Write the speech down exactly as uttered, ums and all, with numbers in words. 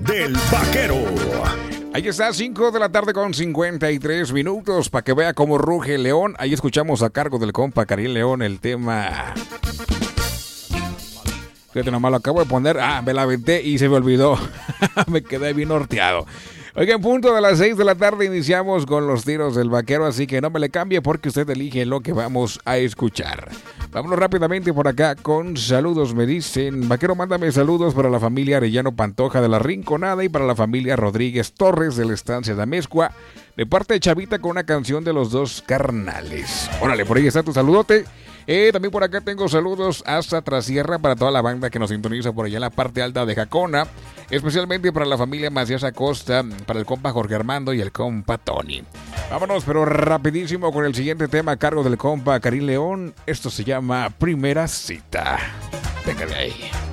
del Vaquero. Ahí está, cinco de la tarde con cincuenta y tres minutos, para que vea cómo ruge el león. Ahí escuchamos a cargo del compa Karim León el tema. Fíjate, nomás lo acabo de poner. Ah, me la aventé y se me olvidó. Me quedé bien norteado. Oiga, en punto de las seis de la tarde iniciamos con los tiros del Vaquero, así que no me le cambie porque usted elige lo que vamos a escuchar. Vámonos rápidamente por acá con saludos. Me dicen, Vaquero, mándame saludos para la familia Arellano Pantoja de la Rinconada y para la familia Rodríguez Torres de la estancia de Amezcua, de parte de Chavita con una canción de los dos carnales. Órale, por ahí está tu saludote. Eh, también por acá tengo saludos hasta Trasierra para toda la banda que nos sintoniza por allá en la parte alta de Jacona, especialmente para la familia Macías Acosta, para el compa Jorge Armando y el compa Tony. Vámonos, pero rapidísimo con el siguiente tema a cargo del compa Karim León. Esto se llama Primera Cita. Venga de ahí.